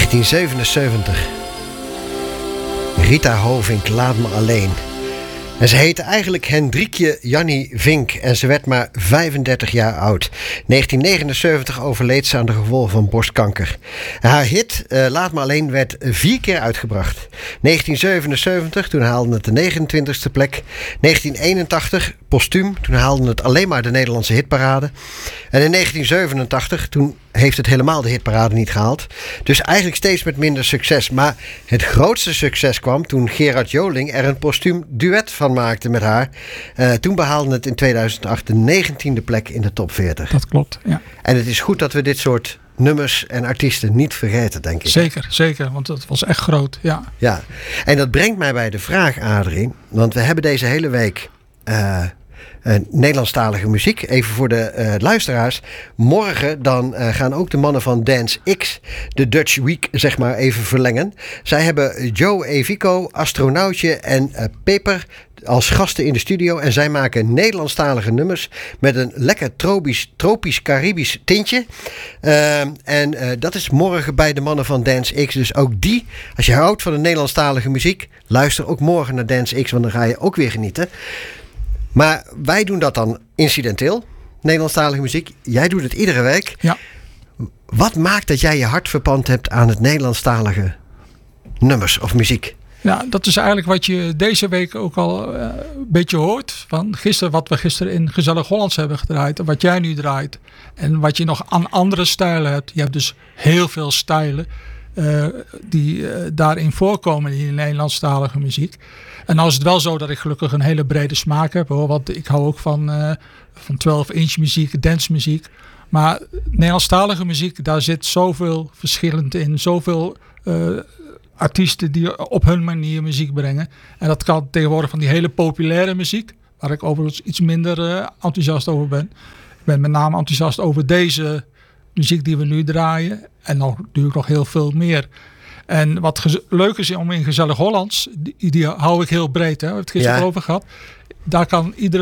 1977. Rita Hovink, Laat me alleen. En ze heette eigenlijk Hendrikje Jannie Vink en ze werd maar 35 jaar oud. 1979 overleed ze aan de gevolgen van borstkanker. En haar hit Laat me alleen werd 4 keer uitgebracht. 1977, toen haalde het de 29e plek. 1981, postuum, toen haalde het alleen maar de Nederlandse hitparade. En in 1987, toen heeft het helemaal de hitparade niet gehaald. Dus eigenlijk steeds met minder succes. Maar het grootste succes kwam toen Gerard Joling er een postuum duet van maakte met haar. Toen behaalde het in 2008 de 19e plek in de top 40. Dat klopt, ja. En het is goed dat we dit soort nummers en artiesten niet vergeten, denk ik. Zeker, want dat was echt groot, ja. Ja, en dat brengt mij bij de vraag, Adrie. Want we hebben deze hele week Nederlandstalige muziek. Even voor de luisteraars. Morgen dan gaan ook de mannen van Dance X de Dutch Week zeg maar even verlengen. Zij hebben Joe Evico, Astronautje en Peper als gasten in de studio. En zij maken Nederlandstalige nummers met een lekker tropisch-Caribisch tintje. En dat is morgen bij de mannen van Dance X. Dus ook die, als je houdt van de Nederlandstalige muziek, luister ook morgen naar Dance X, want dan ga je ook weer genieten. Maar wij doen dat dan incidenteel, Nederlandstalige muziek. Jij doet het iedere week. Ja. Wat maakt dat jij je hart verpand hebt aan het Nederlandstalige nummers of muziek? Ja, dat is eigenlijk wat je deze week ook al een beetje hoort. Van wat we gisteren in Gezellig Hollands hebben gedraaid. En wat jij nu draait. En wat je nog aan andere stijlen hebt. Je hebt dus heel veel stijlen die daarin voorkomen in de Nederlandstalige muziek. En nou is het wel zo dat ik gelukkig een hele brede smaak heb. Hoor, want ik hou ook van 12-inch muziek, dancemuziek. Maar Nederlandstalige muziek, daar zit zoveel verschillend in. Zoveel artiesten die op hun manier muziek brengen. En dat kan tegenwoordig van die hele populaire muziek, waar ik overigens iets minder enthousiast over ben. Ik ben met name enthousiast over deze muziek die we nu draaien. En natuurlijk nog heel veel meer. En wat leuk is om in Gezellig Hollands, die hou ik heel breed. Hè? We hebben het gisteren over gehad. Daar kan iedere